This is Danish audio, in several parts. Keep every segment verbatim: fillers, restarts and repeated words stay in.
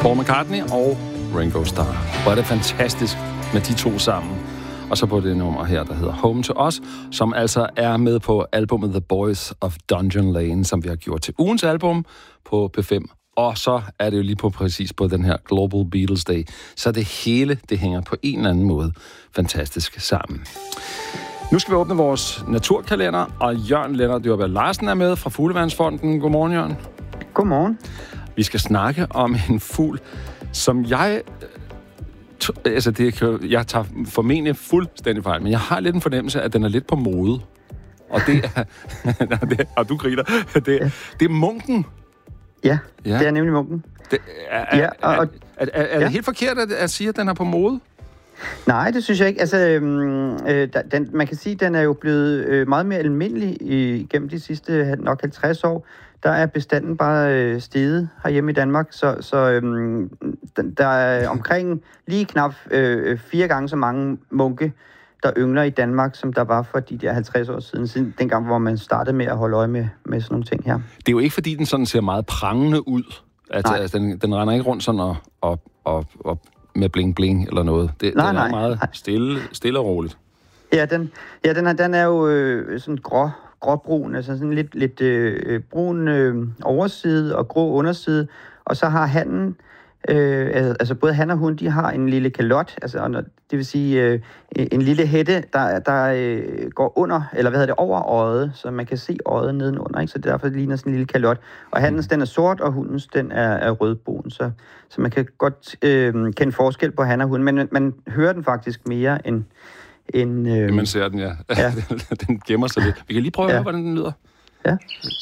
Paul McCartney og Ringo Starr. Hvor er det fantastisk med de to sammen. Og så på det nummer her, der hedder Home to Us, som altså er med på albumet The Boys of Dungeon Lane, som vi har gjort til ugens album på P fem. Og så er det jo lige på præcis på den her Global Beatles Day. Så det hele, det hænger på en eller anden måde fantastisk sammen. Nu skal vi åbne vores naturkalender, og Jørgen Lennart Dyrberg Larsen er med fra Fugleværnsfonden. Godmorgen, Jørgen. Godmorgen. Vi skal snakke om en fugl, som jeg... Altså, det, jeg tager formentlig fuldstændig fejl, men jeg har lidt en fornemmelse, at den er lidt på mode. Og det er... det, og du griner. Det, ja. det er munken. Ja, ja, det er nemlig munken. Det, er, er, ja, og, er, er, er, er ja. det helt forkert at, at sige, at den er på mode? Nej, det synes jeg ikke. Altså, øh, den, man kan sige, at den er jo blevet øh, meget mere almindelig i, gennem de sidste nok halvtreds år. Der er bestanden bare øh, steget herhjemme i Danmark, så, så øh, der er omkring lige knap øh, fire gange så mange munke, der yngler i Danmark, som der var for de der halvtreds år siden, siden dengang, hvor man startede med at holde øje med, med sådan nogle ting her. Det er jo ikke, fordi den sådan ser meget prangende ud. Altså, altså den, den render ikke rundt sådan og, og, og, og med bling-bling eller noget. Det, nej, den er nej, meget nej. Stille, stille og roligt. Ja, den, ja, den, er, den er jo øh, sådan grå, gråbrun, altså sådan lidt, lidt øh, brun øh, overside og grå underside, og så har hannen, øh, altså både han og hun, de har en lille kalot, altså det vil sige øh, en lille hætte, der, der øh, går under, eller hvad hedder det, over øjet, så man kan se øjet nedenunder, ikke? Så derfor ligner sådan en lille kalot. Og hannens, den er sort, og hundens, den er, er rødbrun, så, så man kan godt øh, kende forskel på han og hun, men man hører den faktisk mere end En, øh... man ser den, ja. ja. Den gemmer sig lidt. Vi kan lige prøve at ja. høre, hvordan den lyder. Ja.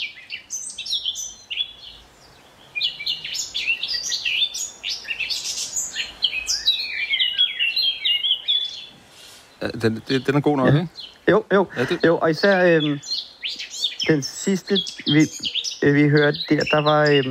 Den, den er god nok, ja. ikke? Jo, jo. Ja, det... jo, og især øh, den sidste, vi, øh, vi hørte der, der var... Øh,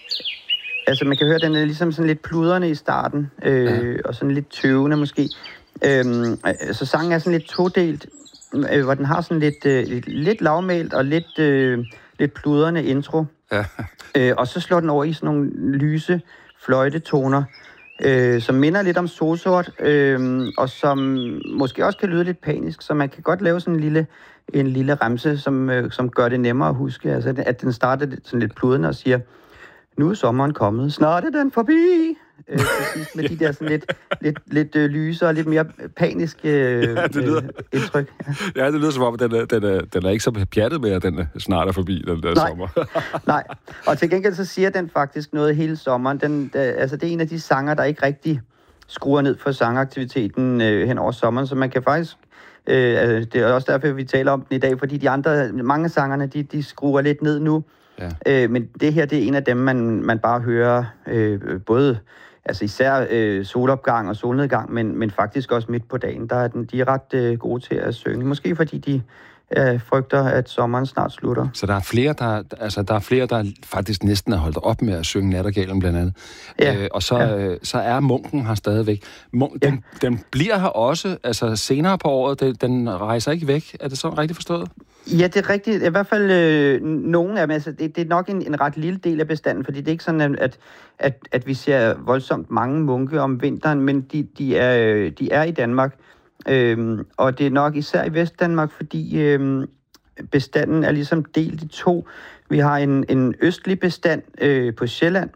altså, man kan høre, den er ligesom sådan lidt pludrende i starten, øh, ja. og sådan lidt tøvende måske. Øhm, så sangen er sådan lidt todelt, øh, hvor den har sådan lidt, øh, lidt lavmælt og lidt, øh, lidt pludrende intro. Ja. Øh, og så slår den over i sådan nogle lyse fløjtetoner, øh, som minder lidt om solsort, øh, og som måske også kan lyde lidt panisk, så man kan godt lave sådan en lille, en lille remse, som, øh, som gør det nemmere at huske. Altså, at den starter sådan lidt pludrende og siger, nu er sommeren kommet, snart er den forbi. Øh, præcis, med de der sådan lidt, lidt, lidt øh, lyse og lidt mere paniske øh, ja, det lyder, øh, indtryk. Ja. ja, det lyder som om, at den er, den, er, den er ikke så pjattet med, at den snart er forbi, den der Nej. sommer. Nej, og til gengæld så siger den faktisk noget hele sommeren. Den, der, altså, det er en af de sanger, der ikke rigtig skruer ned for sangaktiviteten øh, hen over sommeren, så man kan faktisk... Øh, altså, det er også derfor, vi taler om den i dag, fordi de andre, mange af sangerne, de, de skruer lidt ned nu. Ja. Øh, men det her, det er en af dem, man, man bare hører øh, både... Altså især øh, solopgang og solnedgang, men, men faktisk også midt på dagen, der er den, de er ret øh, gode til at synge. Måske fordi de øh, frygter, at sommeren snart slutter. Så der er flere, der, altså, der er flere, der faktisk næsten er holdt op med at synge Nattergalen blandt andet. Ja. Øh, og så, ja. øh, så er munken her stadigvæk. Mun- ja. den, den bliver her også, altså senere på året, den, den rejser ikke væk. Er det sådan rigtigt forstået? Ja, det er rigtigt. I hvert fald øh, nogle af dem. Altså, det, det er nok en, en ret lille del af bestanden, fordi det er ikke sådan, at, at, at vi ser voldsomt mange munke om vinteren, men de, de, er, de er i Danmark. Øhm, og det er nok især i Vestdanmark, fordi øhm, bestanden er ligesom delt i to. Vi har en, en østlig bestand øh, på Sjælland,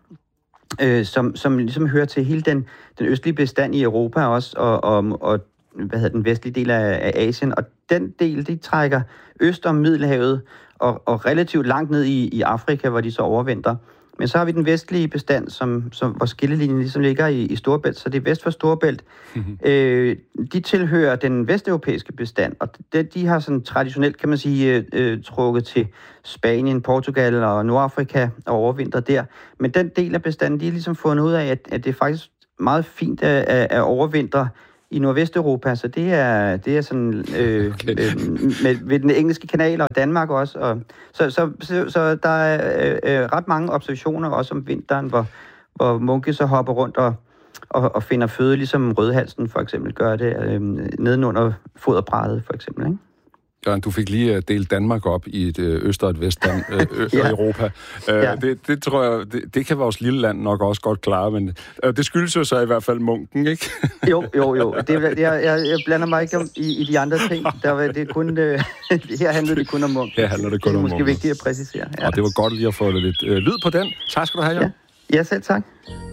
øh, som, som ligesom hører til hele den, den østlige bestand i Europa også, og, og, og hvad hedder den vestlige del af, af Asien. Og den del, de trækker øst om Middelhavet og, og relativt langt ned i, i Afrika, hvor de så overvintrer. Men så har vi den vestlige bestand, som, som, hvor skillelinjen ligesom ligger i, i Storebælt, så det er vest for Storebælt. Mm-hmm. Øh, de tilhører den vesteuropæiske bestand, og de, de har sådan traditionelt, kan man sige, øh, trukket til Spanien, Portugal og Nordafrika og overvintret der. Men den del af bestanden, de har ligesom fundet ud af, at, at det er faktisk meget fint at, at, at overvintre i Nordvesteuropa, så det er, det er sådan øh, okay. øh, med, ved den engelske kanal og Danmark også. Og, så, så, så, så der er øh, ret mange observationer også om vinteren, hvor, hvor munke så hopper rundt og, og, og finder føde, ligesom rødhalsen for eksempel gør det, øh, nedenunder foderbrættet for eksempel, ikke? Jørgen, du fik lige delt Danmark op i et øst og et vest øh, ja. Europa. Øh, ja. det, det tror jeg, det, det kan vores lille land nok også godt klare, men øh, det skyldes jo så i hvert fald munken, ikke? jo, jo, jo. Det, jeg, jeg, jeg blander mig ikke om, i, i de andre ting. Der var, det kun, øh, her handler det kun om munken. Her handler det kun det om munken. Det er måske vigtigt at præcisere. Ja. Og det var godt lige at få lidt øh, lyd på den. Tak skal du have, Jørgen. Ja, ja selv tak.